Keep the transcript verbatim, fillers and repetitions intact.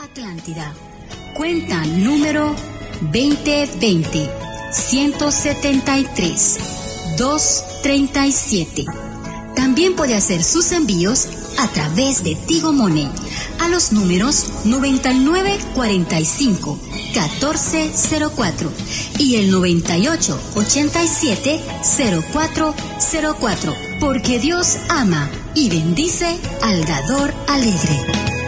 Atlántida. Cuenta número veinte veinte, ciento setenta y tres, doscientos treinta y siete. También puede hacer sus envíos a través de Tigo Money a los números noventa y nueve cuarenta y cinco, catorce cero cuatro y el noventa y ocho ochenta y siete, cero cuatro cero cuatro, porque Dios ama y bendice al dador alegre.